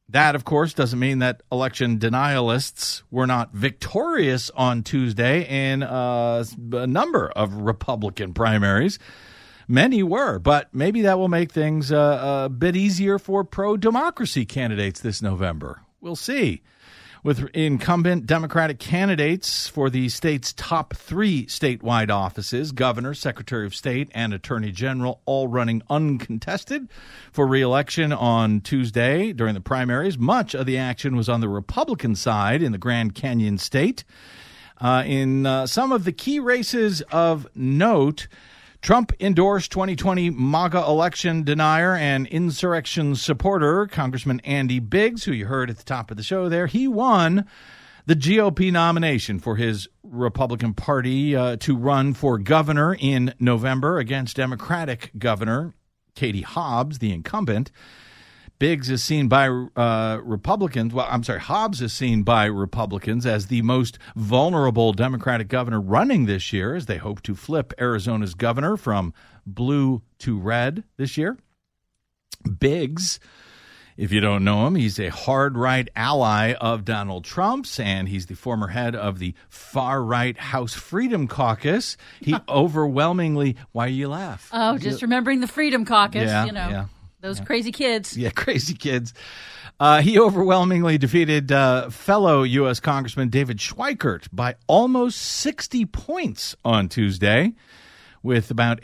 That, of course, doesn't mean that election denialists were not victorious on Tuesday in a number of Republican primaries. Many were, but maybe that will make things a bit easier for pro-democracy candidates this November. We'll see. With incumbent Democratic candidates for the state's top 3 statewide offices, governor, secretary of state, and attorney general, all running uncontested for re-election on Tuesday during the primaries, much of the action was on the Republican side in the Grand Canyon state. In some of the key races of note, Trump endorsed 2020 MAGA election denier and insurrection supporter, Congressman Andy Biggs, who you heard at the top of the show there. He won the GOP nomination for his Republican Party to run for governor in November against Democratic Governor Katie Hobbs, the incumbent. Biggs is seen by Hobbs is seen by Republicans as the most vulnerable Democratic governor running this year, as they hope to flip Arizona's governor from blue to red this year. Biggs, if you don't know him, he's a hard-right ally of Donald Trump's, and he's the former head of the far-right House Freedom Caucus. He overwhelmingly, why you laugh? Oh, just remembering the Freedom Caucus, Yeah. Those crazy kids. Yeah, crazy kids. He overwhelmingly defeated fellow U.S. Congressman David Schweikert by almost 60 points on Tuesday, with about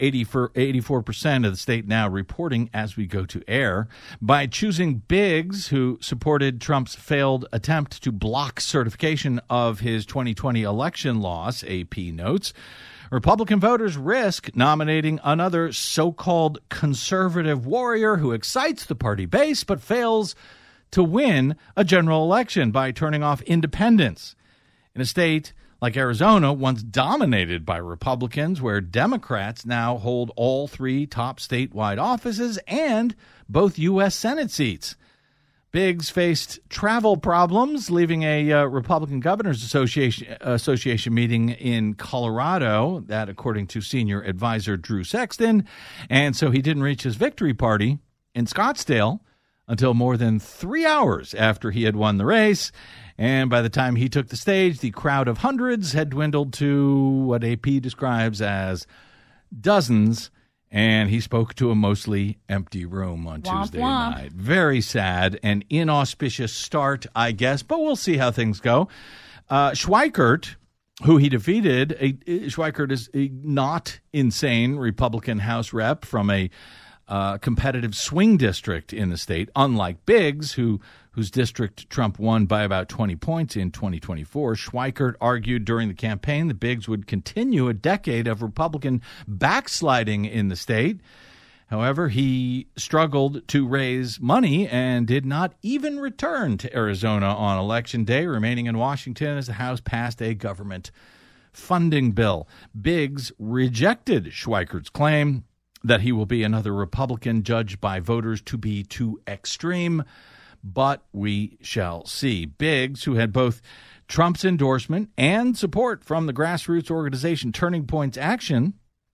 84% of the state now reporting as we go to air. By choosing Biggs, who supported Trump's failed attempt to block certification of his 2020 election loss, AP notes, Republican voters risk nominating another so-called conservative warrior who excites the party base but fails to win a general election by turning off independents. In a state like Arizona, once dominated by Republicans, where Democrats now hold all 3 top statewide offices and both U.S. Senate seats. Biggs faced travel problems, leaving a Republican Governors Association meeting in Colorado, that according to senior advisor Drew Sexton, and so he didn't reach his victory party in Scottsdale until more than 3 hours after he had won the race, and by the time he took the stage, the crowd of hundreds had dwindled to what AP describes as dozens, and he spoke to a mostly empty room on Tuesday night. Very sad and inauspicious start, I guess, but we'll see how things go. Schweikert, who he defeated, Schweikert is a not insane Republican House rep from a competitive swing district in the state, unlike Biggs, whose district Trump won by about 20 points in 2024. Schweikert argued during the campaign that Biggs would continue a decade of Republican backsliding in the state. However, he struggled to raise money and did not even return to Arizona on Election Day, remaining in Washington as the House passed a government funding bill. Biggs rejected Schweikert's claim that he will be another Republican judged by voters to be too extreme, but we shall see. Biggs, who had both Trump's endorsement and support from the grassroots organization Turning Points Action,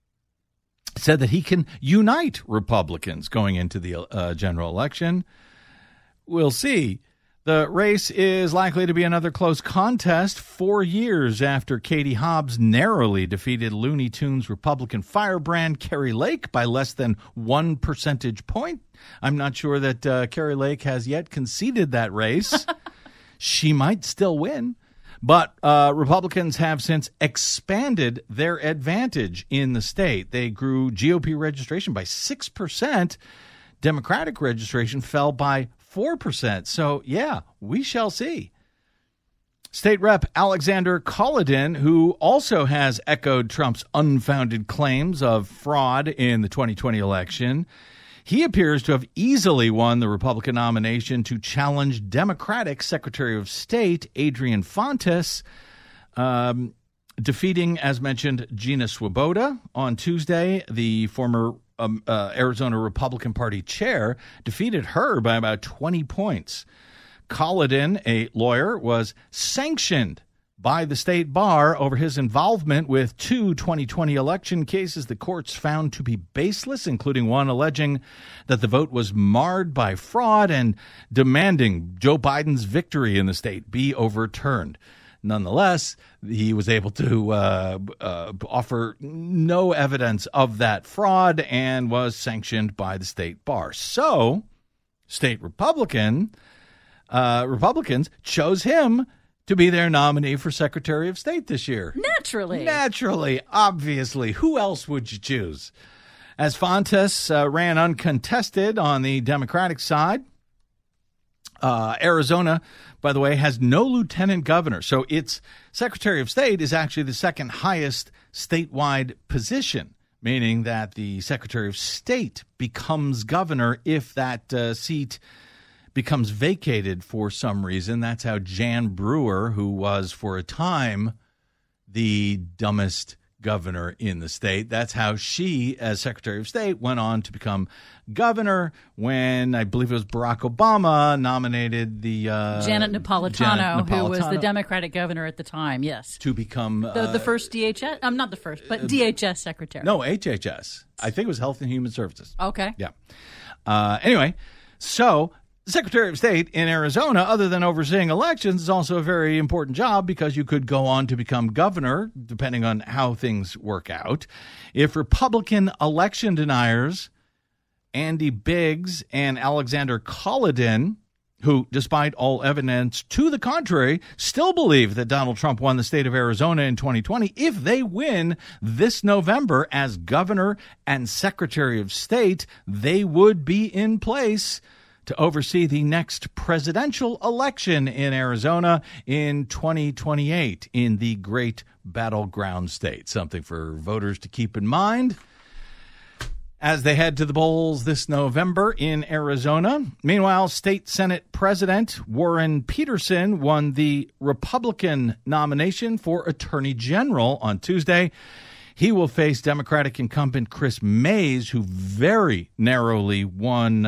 said that he can unite Republicans going into the general election. We'll see. The race is likely to be another close contest 4 years after Katie Hobbs narrowly defeated Looney Tunes Republican firebrand Kari Lake by less than 1 percentage point. I'm not sure that Kari Lake has yet conceded that race. She might still win. But Republicans have since expanded their advantage in the state. They grew GOP registration by 6%. Democratic registration fell by 4%. So, yeah, we shall see. State Rep Alexander Kolodin, who also has echoed Trump's unfounded claims of fraud in the 2020 election, he appears to have easily won the Republican nomination to challenge Democratic Secretary of State Adrian Fontes, defeating, as mentioned, Gina Swoboda on Tuesday. The former Arizona Republican Party chair defeated her by about 20 points. Kolodin, a lawyer, was sanctioned by the state bar over his involvement with two 2020 election cases the courts found to be baseless, including one alleging that the vote was marred by fraud and demanding Joe Biden's victory in the state be overturned. Nonetheless, he was able to offer no evidence of that fraud and was sanctioned by the state bar. So, state Republicans chose him to be their nominee for Secretary of State this year. Naturally, obviously. Who else would you choose? As Fontes ran uncontested on the Democratic side, Arizona, by the way, has no lieutenant governor. So its Secretary of State is actually the second highest statewide position, meaning that the Secretary of State becomes governor if that seat becomes vacated for some reason. That's how Jan Brewer, who was for a time the dumbest governor in the state, that's how she, as Secretary of State, went on to become governor when I believe it was Barack Obama nominated the Janet Napolitano, who was the Democratic governor at the time, yes. To become the first DHS, not the first, but DHS secretary. No, HHS. I think it was Health and Human Services. Okay. Yeah. Anyway, so the Secretary of State in Arizona, other than overseeing elections, is also a very important job because you could go on to become governor, depending on how things work out. If Republican election deniers Andy Biggs and Alexander Collodin, who, despite all evidence to the contrary, still believe that Donald Trump won the state of Arizona in 2020, if they win this November as governor and Secretary of State, they would be in place to oversee the next presidential election in Arizona in 2028 in the great battleground state. Something for voters to keep in mind as they head to the polls this November in Arizona. Meanwhile, State Senate President Warren Peterson won the Republican nomination for Attorney General on Tuesday. He will face Democratic incumbent Chris Mays, who very narrowly won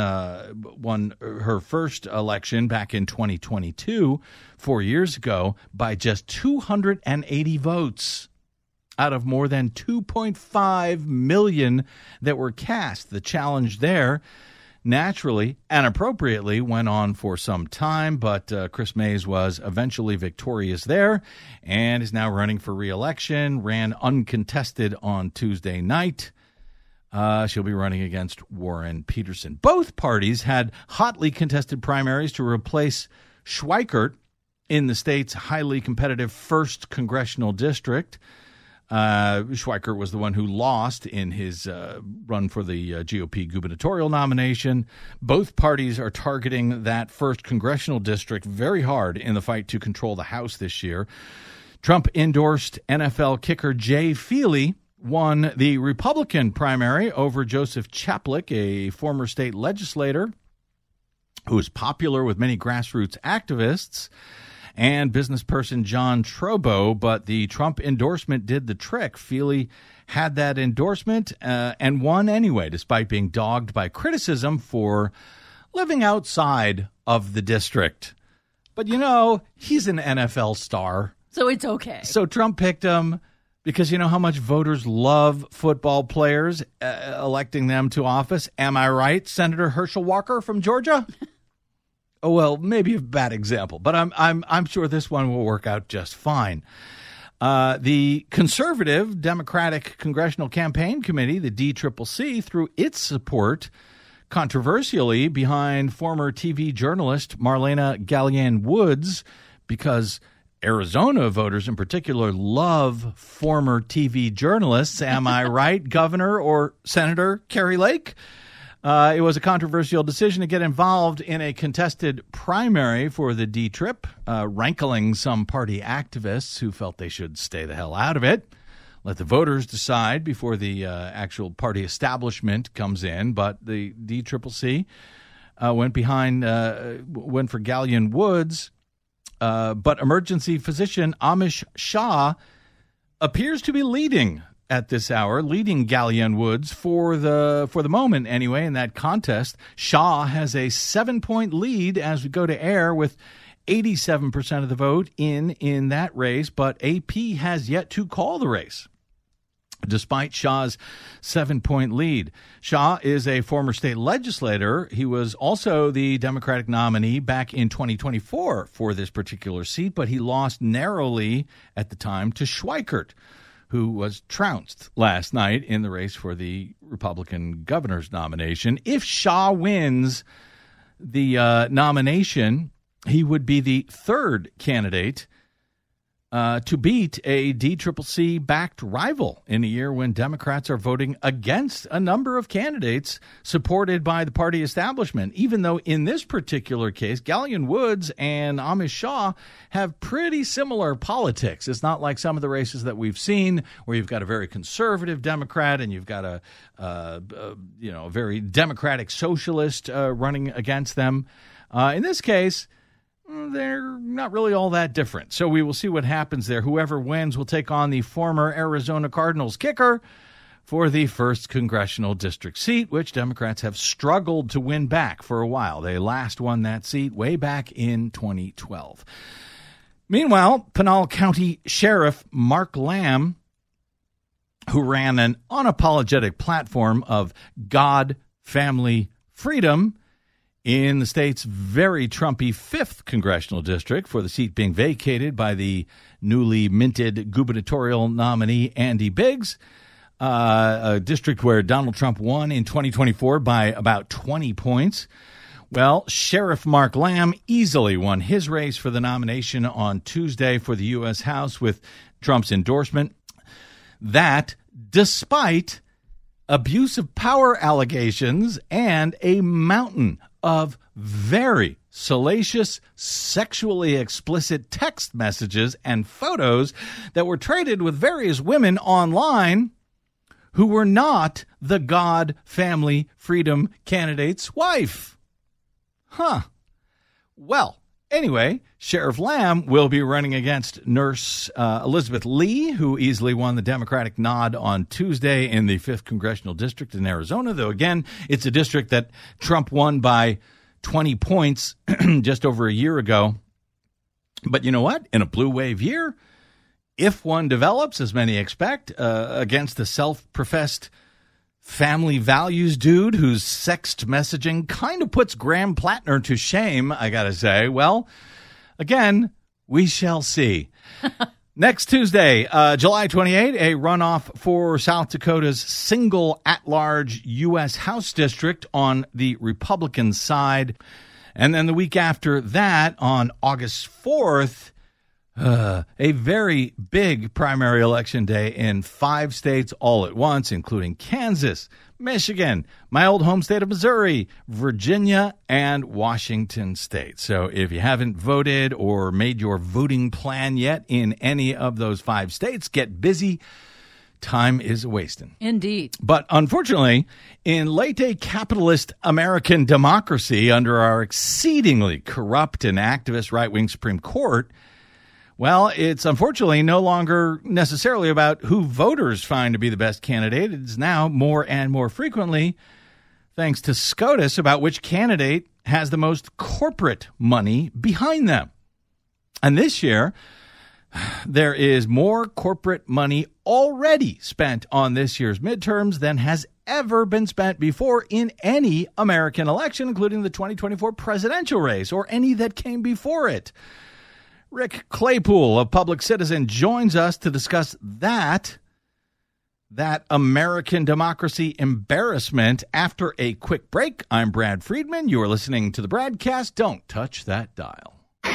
her first election back in 2022, 4 years ago, by just 280 votes out of more than 2.5 million that were cast. The challenge there, naturally and appropriately, went on for some time, but Chris Mays was eventually victorious there and is now running for re-election, ran uncontested on Tuesday night. She'll be running against Warren Peterson. Both parties had hotly contested primaries to replace Schweikert in the state's highly competitive 1st Congressional District. Schweikert was the one who lost in his run for the GOP gubernatorial nomination. Both parties are targeting that 1st Congressional District very hard in the fight to control the House this year. Trump-endorsed NFL kicker Jay Feely won the Republican primary over Joseph Chaplik, a former state legislator who is popular with many grassroots activists, and business person John Trobo, but the Trump endorsement did the trick. Feely had that endorsement and won anyway, despite being dogged by criticism for living outside of the district. But, you know, he's an NFL star. So it's okay. So Trump picked him because you know how much voters love football players, electing them to office. Am I right, Senator Herschel Walker from Georgia? Oh, well, maybe a bad example, but I'm sure this one will work out just fine. The conservative Democratic Congressional Campaign Committee, the DCCC, threw its support controversially behind former TV journalist Marlena Gallienne-Woods because Arizona voters in particular love former TV journalists. Am I right, Governor or Senator Kari Lake? It was a controversial decision to get involved in a contested primary for the D-Trip, rankling some party activists who felt they should stay the hell out of it. Let the voters decide before the actual party establishment comes in. But the DCCC went for Gallienne-Woods. But emergency physician Amish Shah appears to be leading at this hour, leading Gallienne-Woods for the moment anyway in that contest. Shah has a 7-point lead as we go to air with 87% of the vote in that race, but AP has yet to call the race, despite Shah's 7-point lead. Shah is a former state legislator. He was also the Democratic nominee back in 2024 for this particular seat, but he lost narrowly at the time to Schweikert, who was trounced last night in the race for the Republican governor's nomination. If Shah wins the nomination, he would be the third candidate to beat a DCCC-backed rival in a year when Democrats are voting against a number of candidates supported by the party establishment, even though in this particular case, Gallion Woods and Amish Shah have pretty similar politics. It's not like some of the races that we've seen where you've got a very conservative Democrat and you've got a very democratic socialist running against them. In this case, they're not really all that different. So we will see what happens there. Whoever wins will take on the former Arizona Cardinals kicker for the 1st congressional district seat, which Democrats have struggled to win back for a while. They last won that seat way back in 2012. Meanwhile, Pinal County Sheriff Mark Lamb, who ran an unapologetic platform of God, family, freedom, in the state's very Trumpy 5th congressional district for the seat being vacated by the newly minted gubernatorial nominee Andy Biggs, a district where Donald Trump won in 2024 by about 20 points. Well, Sheriff Mark Lamb easily won his race for the nomination on Tuesday for the U.S. House with Trump's endorsement. That, despite abuse of power allegations and a mountain of very salacious, sexually explicit text messages and photos that were traded with various women online who were not the God, family, freedom candidate's wife. Well, anyway, Sheriff Lamb will be running against Nurse Elizabeth Lee, who easily won the Democratic nod on Tuesday in the 5th congressional district in Arizona, though, again, it's a district that Trump won by 20 points just over a year ago. But you know what? In a blue wave year, if one develops, as many expect, against the self-professed family values dude whose sext messaging kind of puts Graham Plattner to shame, I got to say, well, again, we shall see. Next Tuesday, July 28, a runoff for South Dakota's single at-large U.S. House district on the Republican side. And then the week after that, on August 4th, a very big primary election day in 5 states all at once, including Kansas, Michigan, my old home state of Missouri, Virginia, and Washington State. So if you haven't voted or made your voting plan yet in any of those 5 states, get busy. Time is wasting. Indeed. But unfortunately, in late capitalist American democracy under our exceedingly corrupt and activist right-wing Supreme Court, well, it's unfortunately no longer necessarily about who voters find to be the best candidate. It's now more and more frequently, thanks to SCOTUS, about which candidate has the most corporate money behind them. And this year, there is more corporate money already spent on this year's midterms than has ever been spent before in any American election, including the 2024 presidential race or any that came before it. Rick Claypool of Public Citizen joins us to discuss that American democracy embarrassment after a quick break. I'm Brad Friedman. You are listening to the Bradcast. Don't touch that dial.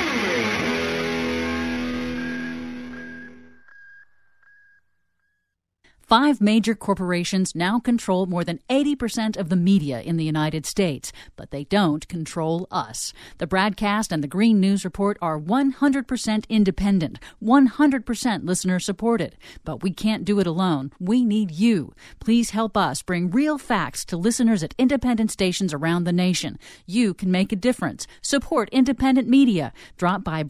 5 major corporations now control more than 80% of the media in the United States, but they don't control us. The Bradcast and the Green News Report are 100% independent, 100% listener-supported. But we can't do it alone. We need you. Please help us bring real facts to listeners at independent stations around the nation. You can make a difference. Support independent media. Drop by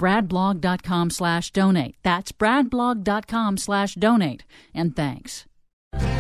bradblog.com/donate. That's bradblog.com/donate. And thanks.